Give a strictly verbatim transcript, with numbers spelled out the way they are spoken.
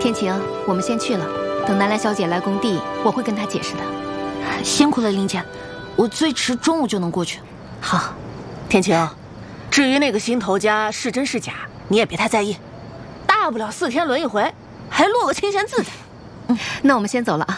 天晴，我们先去了。等南兰小姐来工地，我会跟她解释的。 辛苦了，林姐，我最迟中午就能过去。 好， 天晴，至于那个心头家是真是假，你也别太在意，大不了四天轮一回，还落个清闲自在。 嗯，那我们先走了啊。